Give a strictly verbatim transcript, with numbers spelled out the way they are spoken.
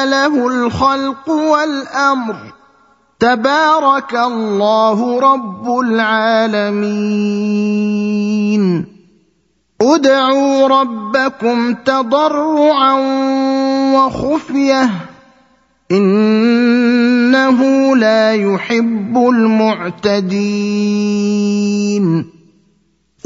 له الخلق والأمر تبارك الله رب العالمين ادعوا ربكم تضرعا وخفية إنه لا يحب المعتدين